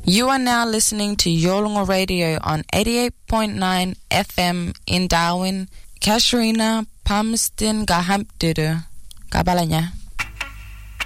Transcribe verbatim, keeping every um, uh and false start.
You are now listening to Yolngu Radio on eighty-eight point nine F M in Darwin, Casuarina, Palmerston, Gahampduru, Kabalanya.